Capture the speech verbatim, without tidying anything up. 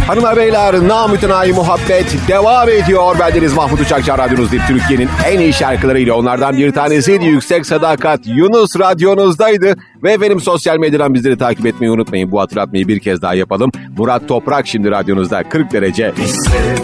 Hanımlar beyler, namütenayi muhabbet devam ediyor. Bendeniz Mahmut Uçakçı, radyonuz değil, Türkiye'nin en iyi şarkılarıyla onlardan bir tanesiydi. Yüksek Sadakat Yunus radyonuzdaydı. Ve benim sosyal medyadan bizleri takip etmeyi unutmayın. Bu hatırlatmayı bir kez daha yapalım. Murat Toprak şimdi radyonuzda kırk derece.